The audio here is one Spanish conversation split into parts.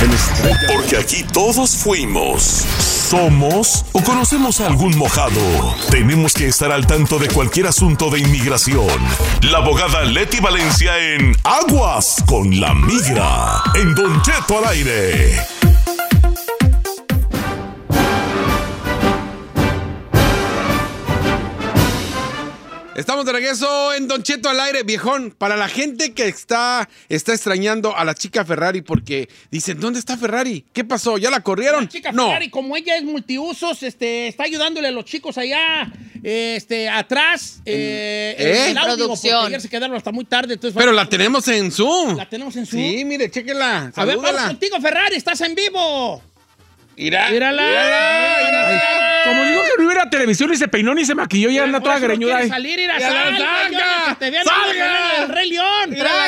Porque aquí todos fuimos, somos o conocemos a algún mojado. Tenemos que estar al tanto de cualquier asunto de inmigración. La abogada Leti Valencia en Aguas con la Migra, en Don Cheto al aire. Estamos de regreso en Don Cheto al aire, viejón. Para la gente que está extrañando a la chica Ferrari porque dicen, ¿dónde está Ferrari? ¿Qué pasó? ¿Ya la corrieron? La chica No. Ferrari, como ella es multiusos, está ayudándole a los chicos allá, atrás, en el audio, producción. porque ayer se quedaron hasta muy tarde. Entonces, Pero la tenemos en Zoom. La tenemos en Zoom. Sí, mire, chéquela. A ver, vamos Salúdala. contigo, Ferrari, estás en vivo. Mírala. Como digo que no iba a televisión, ni se peinó, ni se maquilló, ya anda toda greñuda. Salir, ¡Salga! te vean ¡Salga! el Rey León.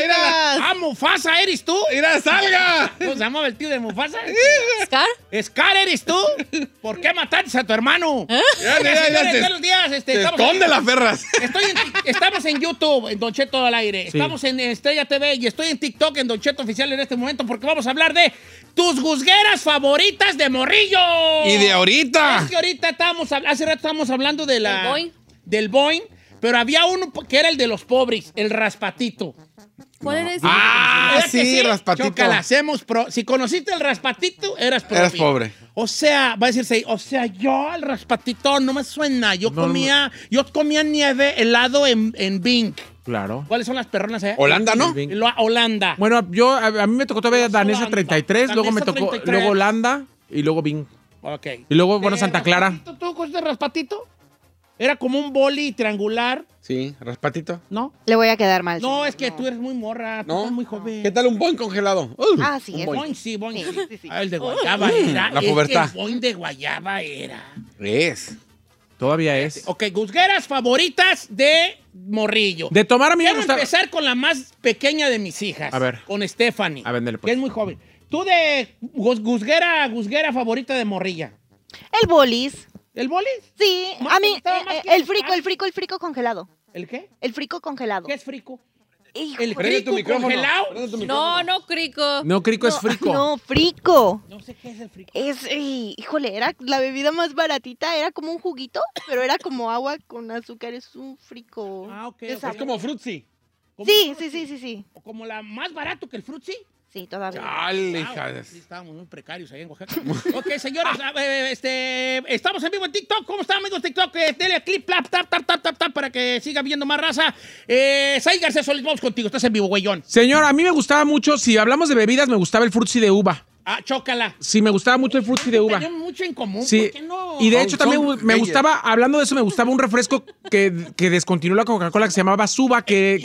Mira. Mufasa, ¿eres tú? ¡Mira, salga! ¿Cómo se llamaba el tío de Mufasa? ¿Scar? Scar, ¿eres tú? ¿Por qué mataste a tu hermano? Ya, Buenos días, esconde las ferras. Estamos en YouTube, en Don Cheto al aire. Sí. Estamos en Estrella TV y estoy en TikTok, en Don Cheto Oficial en este momento, porque vamos a hablar de tus juzgueras favoritas de morrillo. Y de ahorita. Es que ahorita hace rato estábamos hablando de del Boing, pero había uno que era el de los pobres, el raspatito. ¿Cuál era ese? ¿Verdad que sí, raspatito. Chócala, si conociste el raspatito, eras pobre. O sea, va a decirse, yo el raspatito no me suena. Yo comía nieve helado en Bing. Claro. ¿Cuáles son las perronas allá? Holanda, ¿no? Holanda. Bueno, a mí me tocó todavía Danesa Holanda. 33, luego me Danesa tocó 33. luego Holanda y luego Bing. Ok. Y luego, bueno, Santa Clara. ¿Tú conociste el raspatito? Era como un boli triangular, Sí, raspatito. ¿no? Le voy a quedar mal. No, señor, es que tú eres muy morra, tú ¿No? eres muy joven. ¿Qué tal un boing congelado? Ah, sí, Un es boing. Boing, sí, boing. Sí. Ah, el de guayaba era. La es que pubertad. El boing de guayaba era. Es. Todavía es. Ok, juzgueras favoritas de morrillo. De tomar a mí me Quiero gusta. empezar con la más pequeña de mis hijas. A ver. Con Stephanie. A ver, dale, pues. Que es muy joven. Tú de juzguera favorita de morrilla. El bolis. ¿El bolis? Sí, Más a te mí, gustaba más que el frico congelado. ¿El qué? El frico congelado. ¿Qué es frico? Hijo, ¿El Prende tu frico micrófono. congelado? Prende tu micrófono. No, Crico. No, Crico es frico. No, frico. No sé qué es el frico. Híjole, era la bebida más baratita, era como un juguito, pero era como agua con azúcar, es un frico. Ah, ok. de ok. sabor. Es como frutzi. ¿Cómo Sí, Fruitsy? sí. Como la más barato que el Fruitsy. Sí, todavía. Chale, hija de- Sí, estábamos muy precarios ahí en Oaxaca. Ok, señoras, estamos en vivo en TikTok. ¿Cómo están, amigos de TikTok? Dele a clip, tap, para que siga viendo más raza. Sai García Solís, vamos contigo. Estás en vivo, güeyón. Señor, a mí me gustaba mucho, si hablamos de bebidas, me gustaba el frutzi de uva. Ah, chócala. Sí, me gustaba mucho el frutzi de uva. Tenemos mucho en común. Sí, ¿Por qué no? y de hecho Son también me bellas. gustaba, hablando de eso, me gustaba un refresco que descontinuó la Coca-Cola que se llamaba Suba, que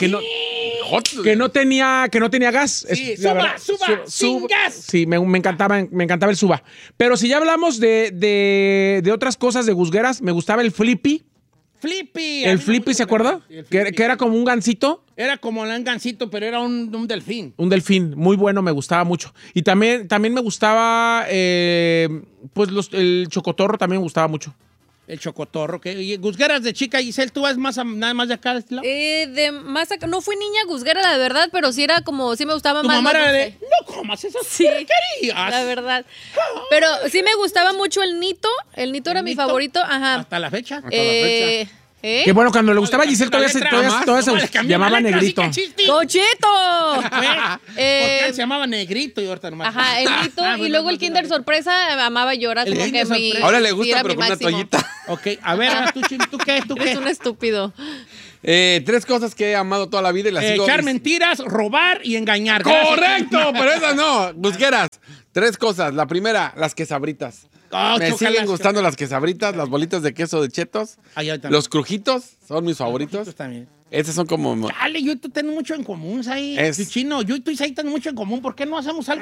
no tenía gas. Sí, Es- la verdad, Suba, sin gas. Sí, me encantaba el Suba. Pero si ya hablamos de otras cosas de gusgueras, me gustaba el Flippy. Flippy. A El mí no Flippy, me ¿se gusta acuerda? el Flippy. Que era como un gansito. Era como un gansito, pero era un delfín. Un delfín, muy bueno, me gustaba mucho. Y también me gustaba, pues el chocotorro también me gustaba mucho. El chocotorro. Y gusgueras de chica, Giselle, ¿tú vas nada más de acá de este lado? De más acá, no fui niña gusguera, la verdad, pero sí era como, sí me gustaba Tu más. mamá más era de, dulce. no comas esas Sí, porquerías. la verdad. Pero sí me gustaba mucho el Nito. El Nito era mi Nito? favorito. Ajá. Hasta la fecha. Que bueno, cuando le gustaba a Giselle todavía se llamaba Negrito. ¡Cochito! Porque se llamaba Negrito y ahorita nomás. Ajá, el Nito. bueno, Y luego no, el Kinder no. Sorpresa amaba llorar. El Como que Kinder mi, Sorpresa. Ahora le sí, gusta, era pero mi con una máximo. toallita. Ok, a ver, ahora ¿tú qué? Eres un estúpido. 3 cosas que he amado toda la vida y las sigo. Echar mentiras, robar y engañar. ¡Correcto! Pero esas no. Busqueras. 3 cosas. La primera, las quesabritas. Me siguen gustando las quesabritas, las bolitas de queso de chetos. Los crujitos son mis favoritos. También. Estos son como... Dale, yo y tú tenemos mucho en común, Sai. Es- Chino, yo y tú y Sai tenemos mucho en común. ¿Por qué no hacemos algo?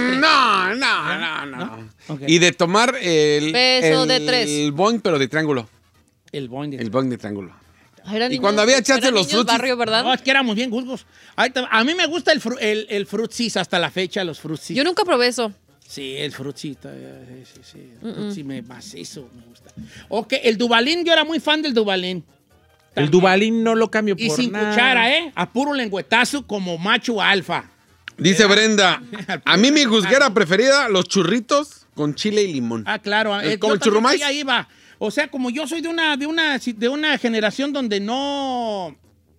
No. Ok. Y de tomar Beso de 3. el boing, pero de triángulo. El boing. El boing de triángulo. Eran Y cuando había chance eran los niños frutis. barrio, ¿verdad? No, es que éramos bien gusgos. A mí me gusta el frutsis hasta la fecha, los frutsis. Yo nunca probé eso. Sí, el frutzi. Sí. El frutzi macizo me gusta. Ok, el Dubalín, yo era muy fan del Dubalín. El Dubalín no lo cambio Y por sin nada. cuchara, ¿eh? A puro lengüetazo como macho alfa. Dice Brenda, a mí mi guzguera preferida, los churritos con chile y limón. Ah, claro. ¿Como el churrumais? Ahí va. O sea, como yo soy de una generación donde no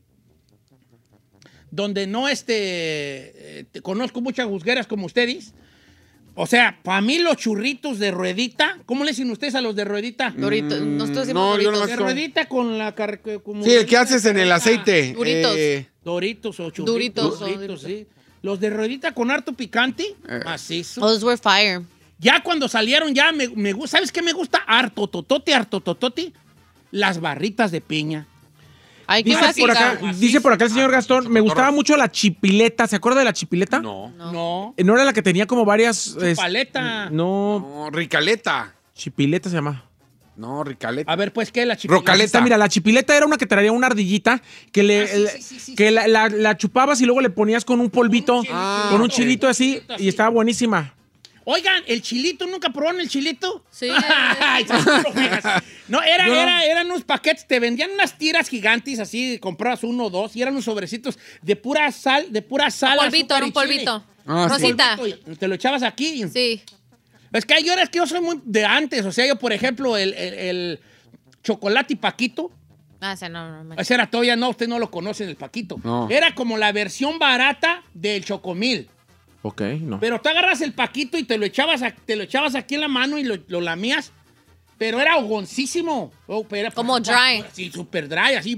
conozco muchas guzgueras como ustedes. O sea, para mí los churritos de ruedita, ¿cómo le dicen ustedes a los de ruedita? Doritos. Nosotros decimos No, yo Doritos. no De ruedita con la Sí, el que haces en el aceite. Duritos. Doritos o churritos. Doritos. Sí. Los de ruedita con harto picante, macizo. Those were fire. Ya cuando salieron, ya me gusta. ¿Sabes qué me gusta? Harto totote. Las barritas de piña. Ay, qué Dice por acá el señor Gastón, me gustaba mucho la chipileta. ¿Se acuerda de la chipileta? No. No. ¿No era la que tenía como varias... Paleta. No, Ricaleta. chipileta se llama. No, ricaleta. A ver, pues, ¿qué es la chipileta? Rocaleta. Mira, la chipileta era una que traía una ardillita que sí. que la chupabas y luego le ponías con un polvito, con un chilito así, y estaba buenísima. Oigan, ¿el chilito? ¿Nunca probaron el chilito? Sí. Ay, no, eran unos paquetes, te vendían unas tiras gigantes, así, comprabas uno o dos, y eran unos sobrecitos de pura sal, Polvito, era un polvito. Rosita. Te lo echabas aquí. Sí. Es que hay horas que yo soy muy de antes, o sea, yo, por ejemplo, el chocolate y Paquito, Ese no. ese era todavía, no, usted no lo conoce, el Paquito. No. Era como la versión barata del Chocomil. Ok, no. Pero tú agarras el Paquito y te lo echabas aquí en la mano y lo lamías. Pero era hogoncísimo. Como dry. Sí, súper dry, así.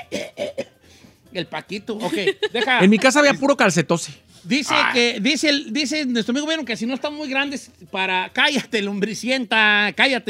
El Paquito. Ok, deja. En mi casa había puro calcetose. Dice nuestro amigo, vieron que si no están muy grandes para... Cállate, lombricienta.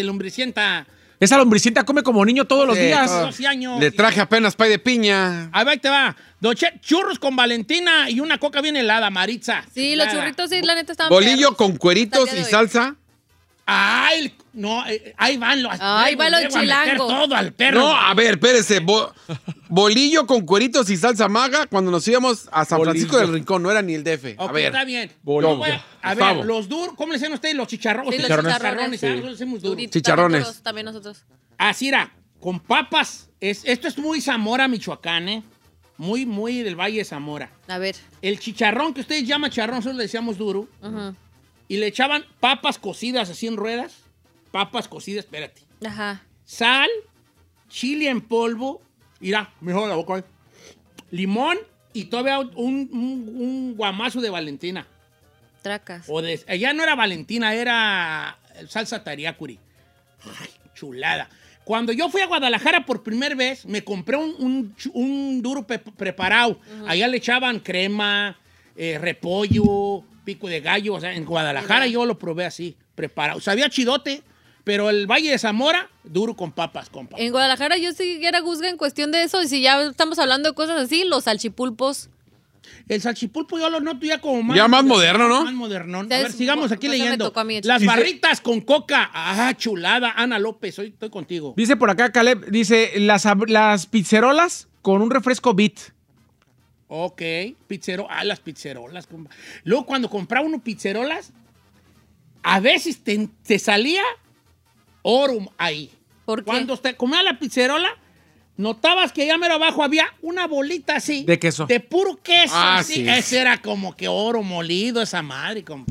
Esa lombricienta come como niño todos los días. 12 años. Le traje apenas pay de piña. Ahí te va. Churros con Valentina y una coca bien helada, Maritza. Sí, los churritos, sí, la neta estaban Bolillo perros. con cueritos Hasta el y día de hoy. salsa. Ay, no, ahí van los... Ahí van los chilangos. Todo al perro. No, a ver, espérese. Bolillo con cueritos y salsa maga cuando nos íbamos a San Francisco del Rincón. No era ni el DF. Ok, A ver. está bien. Bolillo. A ver, los duros, ¿cómo le decían ustedes? Los chicharrones. Sí, los Chicharrones. chicharrones. Nosotros decimos duros. Duritos, Chicharrones. También nosotros. Así era, con papas. Esto es muy Zamora, Michoacán, ¿eh? Muy, muy del Valle de Zamora. A ver. El chicharrón que ustedes llaman chicharrón, nosotros le decíamos duro. Y le echaban papas cocidas así en ruedas. Papas cocidas, espérate. Ajá. Sal, chile en polvo. Mira, mejor la boca. Limón y todavía un guamazo de Valentina. Tracas. Allá no era Valentina, era salsa tariacuri. Ay, chulada. Cuando yo fui a Guadalajara por primera vez, me compré un duro preparado. Allá le echaban crema, repollo, pico de gallo. O sea, en Guadalajara yo lo probé así, preparado. Sabía chidote, pero el Valle de Zamora, duro con papas, compa. En Guadalajara yo sí era juzga en cuestión de eso. Y si ya estamos hablando de cosas así, los salchipulpos. El salchipulpo yo lo noto ya como más... Ya más moderno, ¿no? Más modernón. A Es- ver, sigamos aquí pues, me leyendo. tocó a mí, Las Dice- barritas con coca. Ah, chulada. Ana López, estoy contigo. Dice por acá Caleb, dice, las pizzerolas con un refresco Beat. Ok, las pizzerolas. Compa. Luego, cuando compraba uno pizzerolas, a veces te salía oro ahí. ¿Por qué? Cuando te comía la pizzerola, notabas que allá mero abajo había una bolita así. De queso. De puro queso. Ah, así. sí. Ese era como que oro molido, esa madre, compa.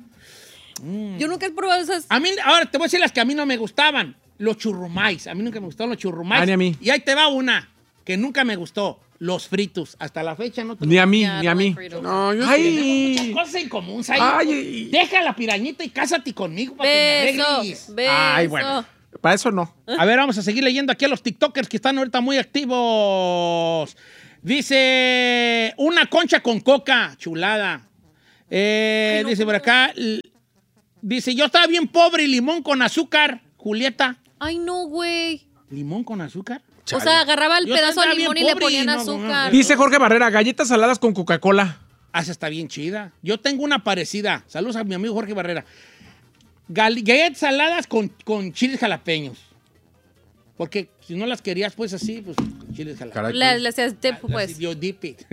Yo nunca he probado esas. A mí, ahora te voy a decir las que a mí no me gustaban. Los churrumais. A mí nunca me gustaron los churrumais. Ah, ni a mí. Y ahí te va una que nunca me gustó. Los fritos. Hasta la fecha no te Ni a mí, Ya, ni a no mí. hay fritos. No, yo sí. Ay, cosas en común, Sai. Ay. Deja la pirañita y cásate conmigo para que me Beso. arregles. Beso. Ay, bueno. Para eso no. A ver, vamos a seguir leyendo aquí a los TikTokers que están ahorita muy activos. Dice, una concha con coca, chulada. Dice por acá, dice, yo estaba bien pobre y limón con azúcar, Julieta. Ay, no, güey. ¿Limón con azúcar? O sea, agarraba el Yo pedazo de estaba bien limón y le pobre ponían y no, azúcar. Dice Jorge Barrera, galletas saladas con Coca-Cola. Ah, esa está bien chida. Yo tengo una parecida. Saludos a mi amigo Jorge Barrera. Galletas saladas con chiles jalapeños. Porque si no las querías, pues así, pues chiles jalapeños. Caray, Le hacías dip, pues. Yo dip it.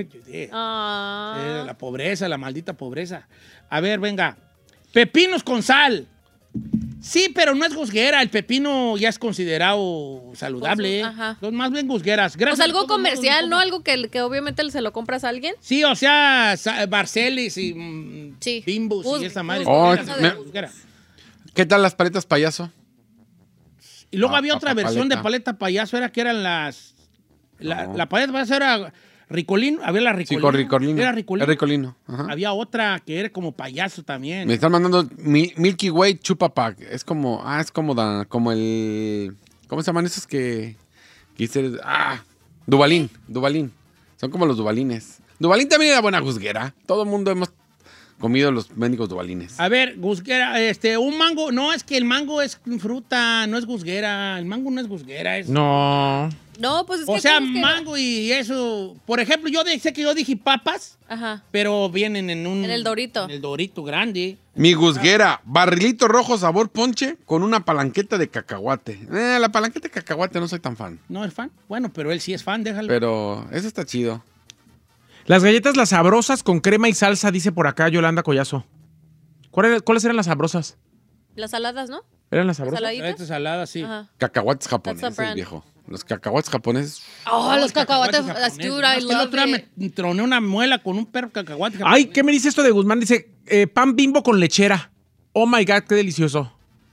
Ah. La pobreza, la maldita pobreza. A ver, venga. Pepinos con sal. Sí, pero no es gusguera. El pepino ya es considerado saludable. Ajá. Son más bien gusgueras. O sea, algo comercial, ¿no? Algo que obviamente se lo compras a alguien. Sí, o sea, Barcelis y Sí. Bimbus y esa madre. ¿Qué tal las paletas payaso? Y luego había otra versión de paleta payaso, era que eran las... La paleta payaso era Ricolino, había la Ricolino. Sí, con Ricolino. Era Ricolino. Ricolino. Ajá. Había otra que era como payaso también. Me están mandando Milky Way Chupa Pack. Es como, como el... ¿Cómo se llaman esos que hice? Duvalín. Son como los Duvalines. Duvalín también era buena gusguera. Todo el mundo hemos comido los mendigos Duvalines. A ver, gusguera, un mango. No, es que el mango es fruta, no es gusguera. El mango no es gusguera. No, pues es que... O sea, mango y eso. Por ejemplo, sé que yo dije papas, Ajá. pero vienen en un... En el Dorito. En el Dorito grande. Mi gusguera, barrilito rojo sabor ponche con una palanqueta de cacahuate. La palanqueta de cacahuate no soy tan fan. ¿No es fan? Bueno, pero él sí es fan, déjalo. Pero eso está chido. Las galletas Las Sabrosas con crema y salsa, dice por acá Yolanda Collazo. ¿Cuáles eran las sabrosas? Las saladas, ¿no? ¿Eran las sabrosas? Galletas saladas, sí. Ajá. Cacahuates japoneses, viejo. Los cacahuates japoneses. Los cacahuates. Dude, I love it. Me troné una muela con un perro cacahuate japonés. Ay, ¿qué me dice esto de Guzmán? Dice, pan Bimbo con lechera. Oh my God, qué delicioso.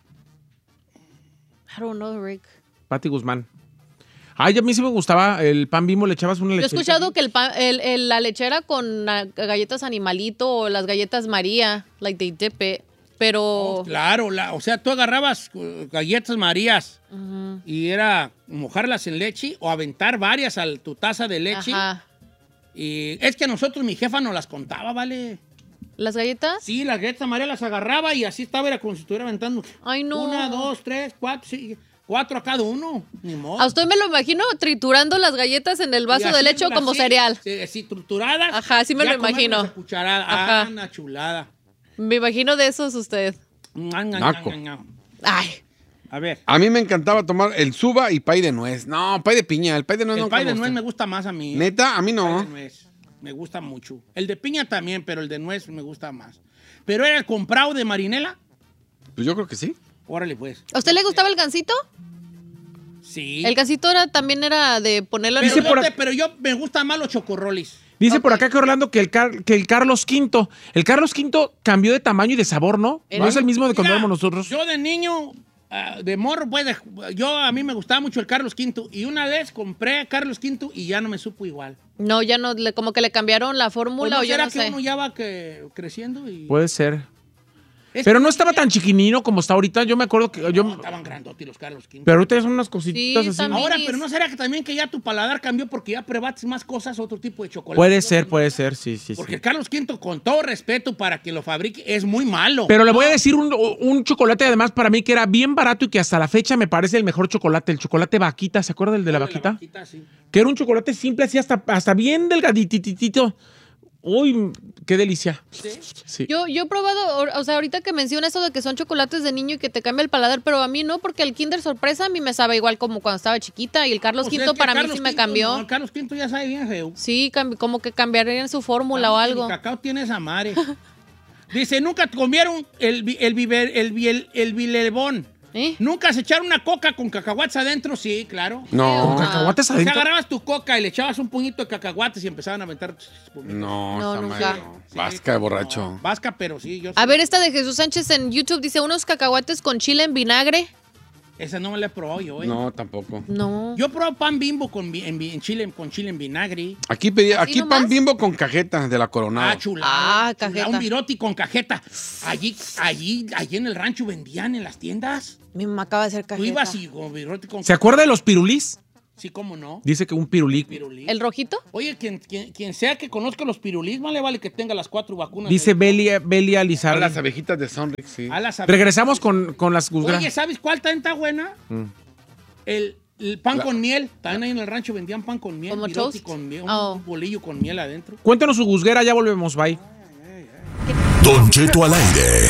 I don't know, Rick. Pati Guzmán. Ay, a mí sí me gustaba el pan Bimbo, le echabas una lechera. Yo he escuchado que la lechera con galletas Animalito o las galletas María, like they dip it, pero... Claro, o sea, tú agarrabas galletas Marías y era mojarlas en leche o aventar varias a tu taza de leche. Ajá. Y es que a nosotros mi jefa nos las contaba, ¿vale? ¿Las galletas? Sí, las galletas María las agarraba y así estaba, era como si estuviera aventando. Ay, no. 1, 2, 3, 4, sí, 4 a cada uno. Ni modo. A usted me lo imagino triturando las galletas en el vaso de leche como cereal. Sí, trituradas. Ajá, sí me lo imagino. A cucharada. Ajá. Una chulada. Me imagino de esos usted. Naco. Ay. A ver. A mí me encantaba tomar el suba y pay de nuez. No, pay de piña. El pay de nuez El pay de nuez me gusta más a mí. ¿Neta? A mí El no. pay de nuez me gusta mucho. El de piña también, pero el de nuez me gusta más. ¿Pero era el comprado de Marinela? Pues yo creo que sí. Órale, pues. ¿A usted le gustaba el gansito? Sí. El gansito también era de ponerlo en Pero yo me gustan más los chocorrolis. Dice por acá que Orlando que el Carlos V. El Carlos V cambió de tamaño y de sabor, ¿no? No es el mismo de cuando éramos nosotros. Yo de niño, de morro, pues, a mí me gustaba mucho el Carlos V. Y una vez compré a Carlos V y ya no me supo igual. No, ya no, como que le cambiaron la fórmula o yo no sé. ¿Será que uno ya va creciendo? Puede ser. Pero no estaba tan chiquinino como está ahorita. Yo me acuerdo que... estaban grandotes los Carlos V. Pero ahorita son unas cositas así. Ahora, pero ¿no será que también que ya tu paladar cambió porque ya probaste más cosas, otro tipo de chocolate? Puede ser, sí. Porque el Carlos V, con todo respeto para que lo fabrique, es muy malo. Pero le voy a decir un chocolate, además, para mí que era bien barato y que hasta la fecha me parece el mejor chocolate. El chocolate vaquita, ¿se acuerda del de la vaquita? La vaquita, sí. Que era un chocolate simple, así hasta bien delgadititito. Uy, qué delicia. Sí. Yo he probado, o sea, ahorita que menciona eso de que son chocolates de niño y que te cambia el paladar, pero a mí no, porque el Kinder Sorpresa a mí me sabe igual como cuando estaba chiquita y el Carlos V para mí sí me cambió. No, el Carlos V ya sabe bien feo. Sí, como que cambiarían su fórmula o algo. El cacao tiene esa madre. Dice, ¿nunca comieron el bilebón? ¿Nunca se echaron una coca con cacahuates adentro? Sí, claro. No. ¿Con cacahuates adentro? O sea, agarrabas tu coca y le echabas un puñito de cacahuates y empezaban a aventar... No, nunca. Sí, vasca de borracho. No, vasca, pero sí. A ver, esta de Jesús Sánchez en YouTube dice, unos cacahuates con chile en vinagre. Esa no me la he probado yo, No, tampoco. No. Yo probé pan Bimbo con chile en vinagre. Aquí pan Bimbo con cajeta de la Coronada. Chulada. Cajeta. Un viroti con cajeta. Allí en el rancho vendían en las tiendas. Mi mamá acaba de hacer cajeta. Tú ibas y con viroti con ¿Se acuerda de los pirulís? Sí, cómo no. Dice que un pirulí. ¿El rojito? Oye, quien sea que conozca los pirulís, más le vale que tenga las 4 vacunas. Dice Belia A Lizardi. las abejitas de Sonrix, sí. Regresamos con las gusgueras. Oye, ¿sabes cuál también está buena? El pan con miel. También ahí en el rancho vendían pan con miel. ¿Como viroti toast? con miel, un bolillo con miel adentro. Cuéntanos su gusguera, ya volvemos, bye. Don Cheto al aire.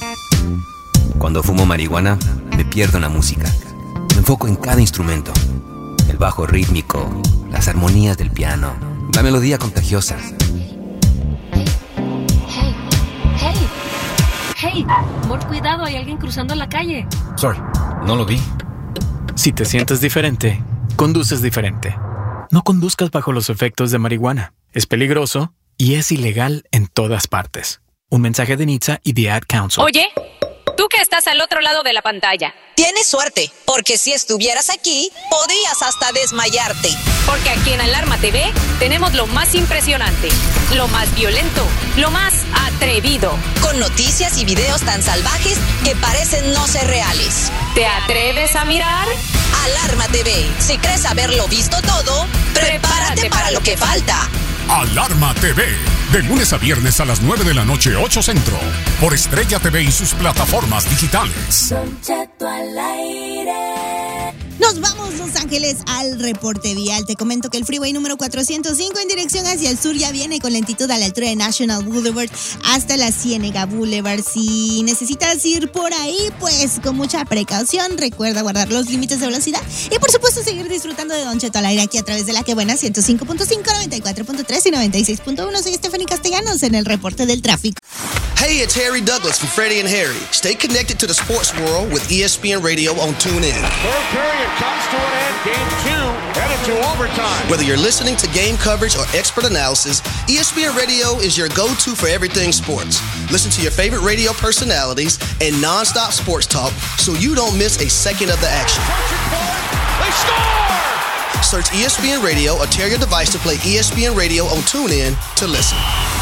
Cuando fumo marihuana, me pierdo en la música. Me enfoco en cada instrumento. El bajo rítmico, las armonías del piano, la melodía contagiosa. Hey, amor, cuidado, hay alguien cruzando la calle. Sorry, no lo vi. Si te sientes diferente, conduces diferente. No conduzcas bajo los efectos de marihuana. Es peligroso y es ilegal en todas partes. Un mensaje de NHTSA y The Ad Council. Oye, tú que estás al otro lado de la pantalla. Tienes suerte, porque si estuvieras aquí, podrías hasta desmayarte. Porque aquí en Alarma TV tenemos lo más impresionante, lo más violento, lo más atrevido. Con noticias y videos tan salvajes que parecen no ser reales. ¿Te atreves a mirar? Alarma TV. Si crees haberlo visto todo, prepárate para lo que falta. Alarma TV, de lunes a viernes a las 9 de la noche, 8 Centro, por Estrella TV y sus plataformas digitales. Don Cheto al aire. Nos vamos, Los Ángeles, al reporte vial. Te comento que el freeway número 405 en dirección hacia el sur ya viene con lentitud a la altura de National Boulevard hasta la Ciénega Boulevard. Si necesitas ir por ahí, pues con mucha precaución, recuerda guardar los límites de velocidad y por supuesto seguir disfrutando de Don Cheto al aire aquí a través de La Que Buena 105.5, 94.3 y 96.1. Soy Stephanie Castellanos en el reporte del tráfico. Hey, it's Harry Douglas from Freddie and Harry. Stay connected to the sports world with ESPN Radio on TuneIn. Third period comes to an end. Game 2 headed to overtime. Whether you're listening to game coverage or expert analysis, ESPN Radio is your go-to for everything sports. Listen to your favorite radio personalities and non-stop sports talk so you don't miss a second of the action. They score! Search ESPN Radio or tear your device to play ESPN Radio on TuneIn to listen.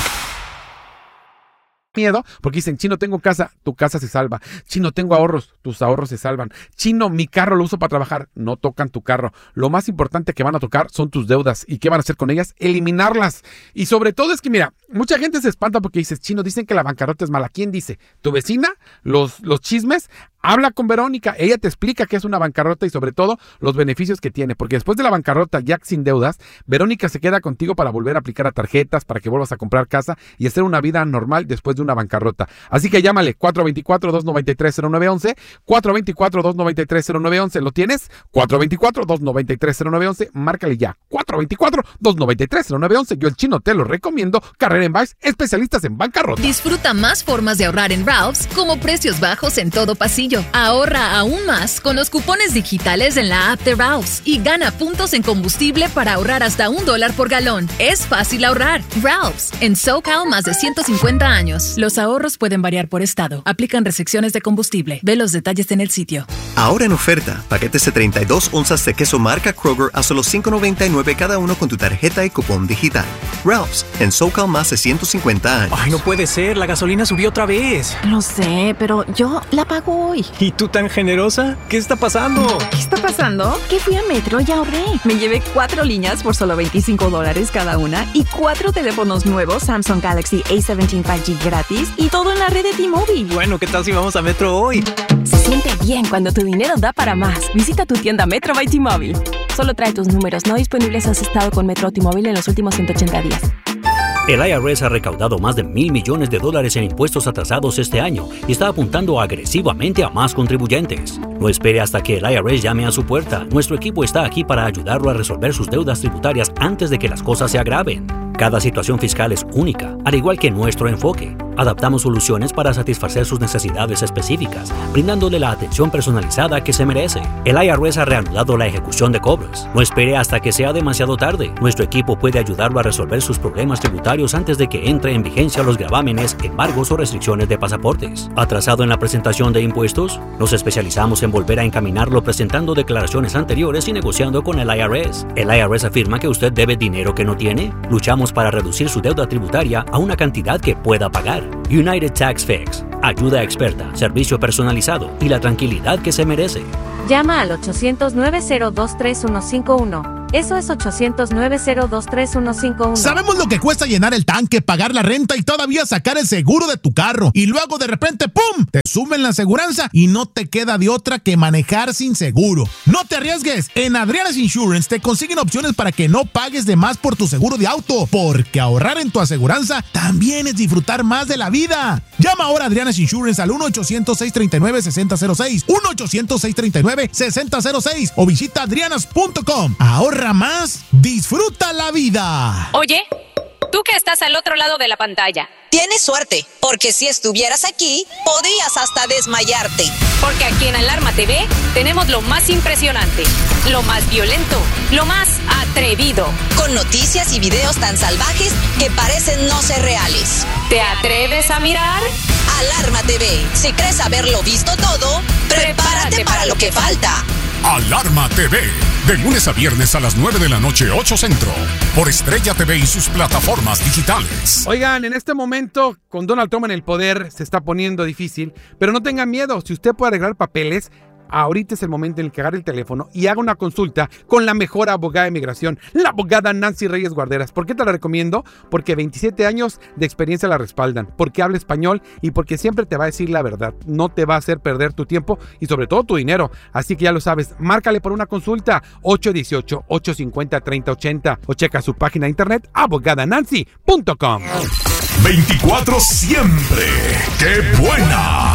Miedo, porque dicen, Chino, tengo casa, tu casa se salva. Chino, tengo ahorros, tus ahorros se salvan. Chino, mi carro lo uso para trabajar. No tocan tu carro. Lo más importante que van a tocar son tus deudas. ¿Y qué van a hacer con ellas? Eliminarlas. Y sobre todo es que, mira, mucha gente se espanta porque dices, Chino, dicen que la bancarrota es mala. ¿Quién dice? ¿Tu vecina? ¿Los chismes? Habla con Verónica, ella te explica qué es una bancarrota y sobre todo los beneficios que tiene, porque después de la bancarrota ya sin deudas, Verónica se queda contigo para volver a aplicar a tarjetas, para que vuelvas a comprar casa y hacer una vida normal después de una bancarrota. Así que llámale 424-293-0911, 424-293-0911, ¿lo tienes? 424-293-0911, márcale ya, 424-293-0911, yo el Chino te lo recomiendo, Carrera en Vice, especialistas en bancarrota. Disfruta más formas de ahorrar en Ralph's, como precios bajos en todo pasillo. Ahorra aún más con los cupones digitales en la app de Ralph's y gana puntos en combustible para ahorrar hasta $1 por galón. Es fácil ahorrar. Ralph's, en SoCal más de 150 años. Los ahorros pueden variar por estado. Aplican restricciones de combustible. Ve los detalles en el sitio. Ahora en oferta, paquetes de 32 onzas de queso marca Kroger a solo $5.99 cada uno con tu tarjeta y cupón digital. Ralph's, en SoCal más de 150 años. Ay, no puede ser. La gasolina subió otra vez. Lo sé, pero yo la pago hoy. ¿Y tú tan generosa? ¿Qué está pasando? ¿Qué está pasando? Que fui a Metro y ahorré. Me llevé 4 líneas por solo $25 cada una y 4 teléfonos nuevos Samsung Galaxy A17 5G gratis y todo en la red de T-Mobile. Bueno, ¿qué tal si vamos a Metro hoy? Se siente bien cuando tu dinero da para más. Visita tu tienda Metro by T-Mobile. Solo trae tus números no disponibles si has estado con Metro o T-Mobile en los últimos 180 días. El IRS ha recaudado más de $1,000 millones en impuestos atrasados este año y está apuntando agresivamente a más contribuyentes. No espere hasta que el IRS llame a su puerta. Nuestro equipo está aquí para ayudarlo a resolver sus deudas tributarias antes de que las cosas se agraven. Cada situación fiscal es única, al igual que nuestro enfoque. Adaptamos soluciones para satisfacer sus necesidades específicas, brindándole la atención personalizada que se merece. El IRS ha reanudado la ejecución de cobros. No espere hasta que sea demasiado tarde. Nuestro equipo puede ayudarlo a resolver sus problemas tributarios antes de que entre en vigencia los gravámenes, embargos o restricciones de pasaportes. ¿Atrasado en la presentación de impuestos? Nos especializamos en volver a encaminarlo presentando declaraciones anteriores y negociando con el IRS. ¿El IRS afirma que usted debe dinero que no tiene? Luchamos para reducir su deuda tributaria a una cantidad que pueda pagar. United Tax Fix. Ayuda experta, servicio personalizado y la tranquilidad que se merece. Llama al 800-902-3151. Eso es 800-902-3151. Sabemos lo que cuesta llenar el tanque, pagar la renta y todavía sacar el seguro de tu carro. Y luego de repente, ¡pum!, te suben la aseguranza y no te queda de otra que manejar sin seguro. No te arriesgues. En Adriana's Insurance te consiguen opciones para que no pagues de más por tu seguro de auto. Porque ahorrar en tu aseguranza también es disfrutar más de la vida. Llama ahora a Adriana's Insurance al 1-800-639-6006. 1-800-639-6006 o visita adrianas.com. Ahorra más, disfruta la vida. Oye, Tú que estás al otro lado de la pantalla. Tienes suerte, porque si estuvieras aquí, podrías hasta desmayarte. Porque aquí en Alarma TV tenemos lo más impresionante, lo más violento, lo más atrevido. Con noticias y videos tan salvajes que parecen no ser reales. ¿Te atreves a mirar? Alarma TV. Si crees haberlo visto todo, prepárate para lo que falta. Alarma TV, de lunes a viernes a las 9 de la noche, 8 Centro, por Estrella TV y sus plataformas digitales. Oigan, en este momento, con Donald Trump en el poder, se está poniendo difícil, pero no tengan miedo, si usted puede arreglar papeles, ahorita es el momento en el que agarre el teléfono y haga una consulta con la mejor abogada de migración, la abogada Nancy Reyes Guarderas. ¿Por qué te la recomiendo? Porque 27 años de experiencia la respaldan, porque habla español y porque siempre te va a decir la verdad. No te va a hacer perder tu tiempo y sobre todo tu dinero. Así que ya lo sabes, márcale por una consulta 818-850-3080 o checa su página de internet abogadanancy.com. 24 siempre. ¡Qué buena!